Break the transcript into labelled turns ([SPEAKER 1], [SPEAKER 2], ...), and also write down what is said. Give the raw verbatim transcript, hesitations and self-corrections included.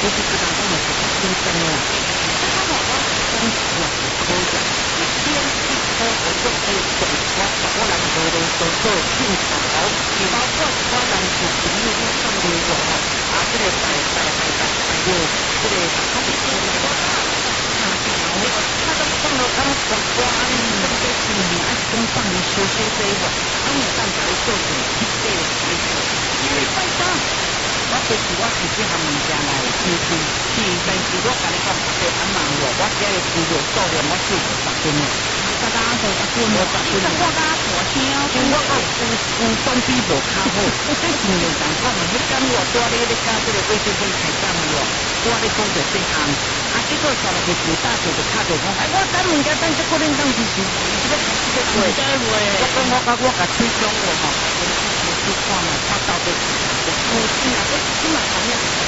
[SPEAKER 1] 是这当中的是新生的，那他讲我当时啊是可以的，一天一颗我就可以总我我人做的都做进场哦，你包括我人是平日去上游泳哦，啊这个在在在在在有这个他是说的话。他都放到刚广播啊，你这个是你还是跟放你修修这一个，他们上台做什么一类的开始，因为拜登，我就是我自己和物件来收听，是但是我跟你讲，别安忙我，我这个资料数量我四十八斤了，大家五十斤，五十斤，我家大声，因为我有有有东西无较好，这是两人讲嘛，迄间我住咧咧家这个卫生间开讲了，我咧讲着这项。啊！结果上来就大大就卡着讲，哎，我等物件等这个恁当时是这个这个话，我讲我甲我甲推销我吼，我去看嘛，看到底，我听啊，这起码同样。